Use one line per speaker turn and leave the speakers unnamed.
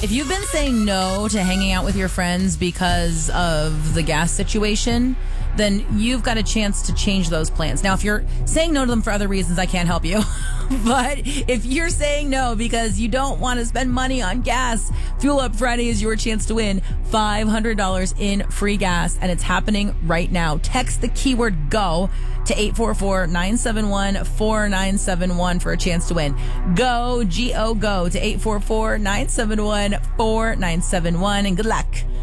If you've been saying no to hanging out with your friends because of the gas situation, then you've got a chance to change those plans. Now, if you're saying no to them for other reasons, I can't help you. But if you're saying no because you don't want to spend money on gas, Fuel Up Friday is your chance to win $500 in free gas, and it's happening right now. Text the keyword GO to 844-971-4971 for a chance to win. GO, G-O, GO to 844-971-4971, and good luck.